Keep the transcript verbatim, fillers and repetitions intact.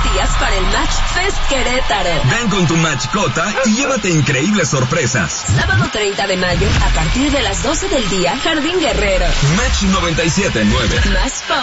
días para el Match Fest Querétaro. Ven con tu mascota y llévate increíbles sorpresas. Sábado treinta de mayo, a partir de las doce del día, Jardín Guerrero. Match noventa y siete punto nueve. Más